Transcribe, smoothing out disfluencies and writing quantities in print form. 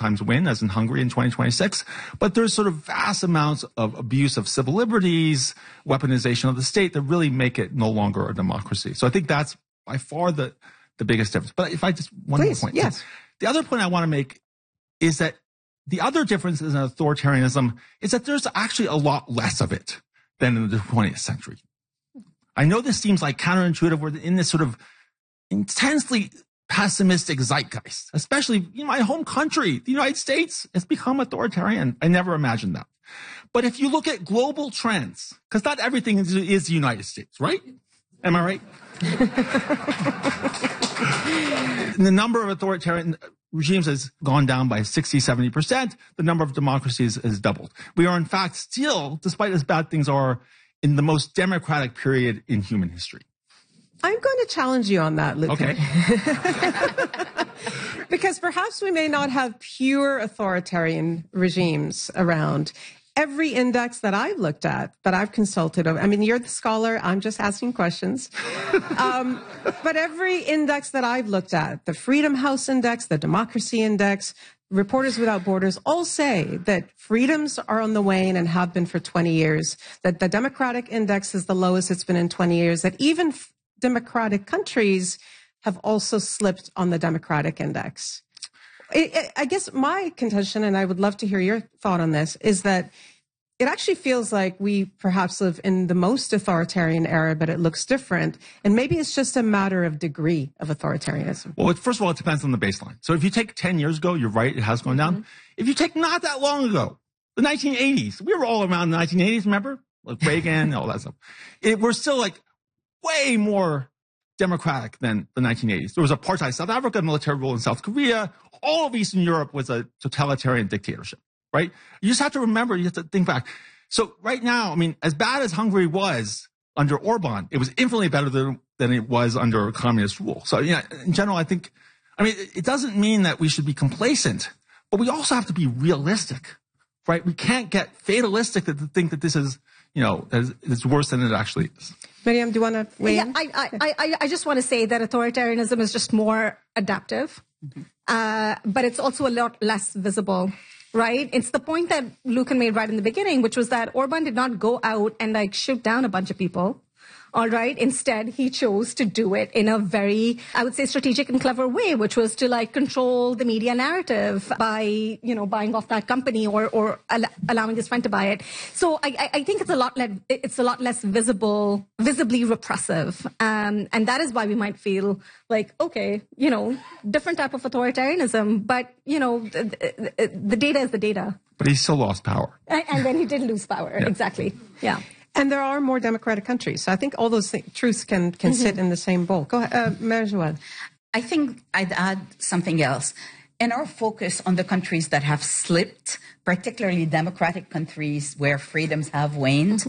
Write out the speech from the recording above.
sometimes win, as in Hungary in 2026. But there's sort of vast amounts of abuse of civil liberties, weaponization of the state that really make it no longer a democracy. So I think that's by far the biggest difference. But if I just one more point. Yes. The other point I want to make is that the other difference in authoritarianism is that there's actually a lot less of it than in the 20th century. I know this seems like counterintuitive. We're in this sort of intensely pessimistic zeitgeist, especially in my home country, the United States, has become authoritarian. I never imagined that. But if you look at global trends, because not everything is the United States, right? Am I right? The number of authoritarian regimes has gone down by 60, 70%. The number of democracies has doubled. We are, in fact, still, despite as bad things are, in the most democratic period in human history. I'm going to challenge you on that, Luke. Okay. Because perhaps we may not have pure authoritarian regimes around. Every index that I've looked at, that I've consulted over, I mean, you're the scholar, I'm just asking questions. But every index that I've looked at, the Freedom House Index, the Democracy Index, Reporters Without Borders, all say that freedoms are on the wane and have been for 20 years, that the Democratic Index is the lowest it's been in 20 years, that even democratic countries have also slipped on the Democratic Index. I guess my contention, and I would love to hear your thought on this, is that it actually feels like we perhaps live in the most authoritarian era, but it looks different. And maybe it's just a matter of degree of authoritarianism. Well, first of all, it depends on the baseline. So if you take 10 years ago, you're right, it has gone down. If you take not that long ago, the 1980s, we were all around the 1980s, remember? Like Reagan, all that stuff. We're still like way more democratic than the 1980s. There was apartheid South Africa, military rule in South Korea. All of Eastern Europe was a totalitarian dictatorship, right? You just have to remember, you have to think back. So right now, I mean, as bad as Hungary was under Orban, it was infinitely better than it was under communist rule. So, yeah, in general, I think, I mean, it doesn't mean that we should be complacent, but we also have to be realistic, right? We can't get fatalistic to think that this is, it's worse than it actually is. Miriam, do you want to weigh in? I just want to say that authoritarianism is just more adaptive, but it's also a lot less visible, right? It's the point that Lucan made right in the beginning, which was that Orban did not go out and shoot down a bunch of people. All right. Instead, he chose to do it in a very, I would say, strategic and clever way, which was to control the media narrative by, buying off that company or allowing his friend to buy it. So I think it's a lot less visibly repressive. And that is why we might feel like, okay, different type of authoritarianism, but, the data is the data. But he still lost power. And then he did lose power. Yeah. Exactly. Yeah. And there are more democratic countries. So I think all those truths can sit in the same bowl. Go ahead, Mary Joelle. I think I'd add something else. In our focus on the countries that have slipped, particularly democratic countries where freedoms have waned,